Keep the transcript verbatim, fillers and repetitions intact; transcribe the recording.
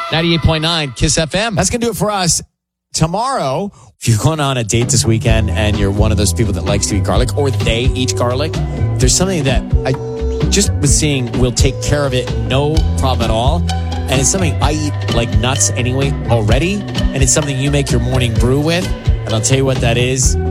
ninety-eight point nine Kiss F M. That's going to do it for us. Tomorrow, if you're going on a date this weekend and you're one of those people that likes to eat garlic, or they eat garlic, there's something that I just was seeing will take care of it, no problem at all. And it's something I eat like nuts anyway already. And it's something you make your morning brew with. And I'll tell you what that is.